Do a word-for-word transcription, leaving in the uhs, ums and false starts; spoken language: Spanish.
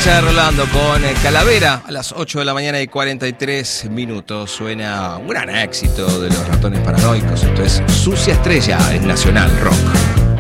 Marcha de Rolando con Calavera a las ocho de la mañana y cuarenta y tres minutos. Suena un gran éxito de los Ratones Paranoicos. Esto es Sucia Estrella en Nacional Rock.